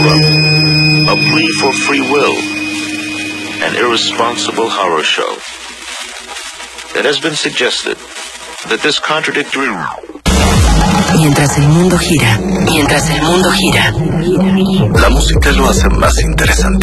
Club, a plea for free will, an irresponsible horror show. It has been suggested that this contradictory... Mientras el mundo gira, la música lo hace más interesante.